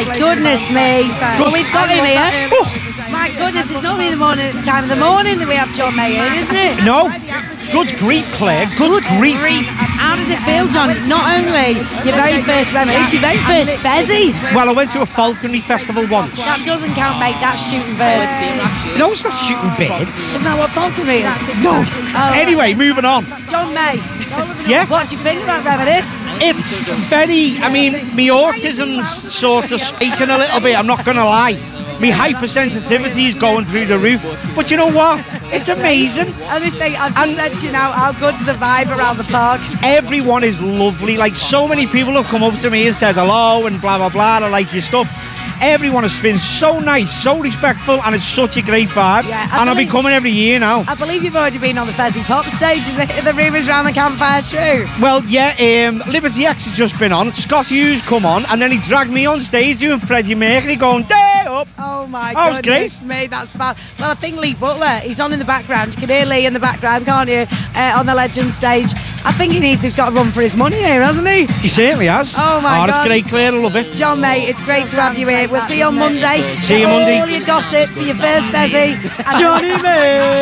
goodness me. Well, we've got him here. My goodness, it's not really the morning, time of the morning that we have John May in, isn't it? No. Good grief, Claire. Good grief. How does it feel, John? Not only your very first Rema, it's your very first Fezzy. Well, I went to a falconry festival once. That doesn't count, mate. That's shooting birds. No, it's not shooting birds. Isn't that what falconry is? No. Anyway, moving on. John May. Yeah? What do you think about Reminisce? It's very, my autism's sort of speaking a little bit, I'm not going to lie. My hypersensitivity is going through the roof. But you know what? It's amazing. Honestly, I've just said to you now, how good's the vibe around the park? Everyone is lovely. Like, so many people have come up to me and said hello and blah, blah, blah. I like your stuff. Everyone has been so nice, so respectful, and it's such a great vibe. Yeah, and I'll be coming every year now. I believe you've already been on the Fezzy Pop stage. Is the rumours around the campfire true? Well, yeah, Liberty X has just been on. Scott Hughes come on, and then he dragged me on stage doing Freddie Mercury going, day up. Oh my goodness me, that's fab. Well, I think Lee Butler, he's on in the background. You can hear Lee in the background, can't you? On the Legend stage. I think he's got to run for his money here, hasn't he? He certainly has. Oh my God. It's great, Claire, I love it. John May, it's great to have you here. We'll see you on Monday. See you Monday. All your gossip for your first Fezzy. Johnny May.